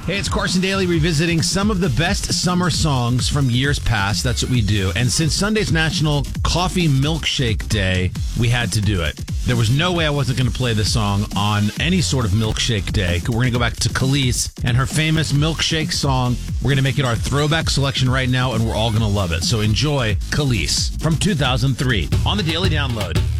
Hey, it's Carson Daly revisiting some of the best summer songs from years past. That's what we do. And since Sunday's National Coffee Milkshake Day, we had to do it. There was no way I wasn't going to play this song on any sort of milkshake day. We're going to go back to Khalees and her famous milkshake song. We're going to make it our throwback selection right now, and we're all going to love it. So enjoy Khalees from 2003 on the Daily Download.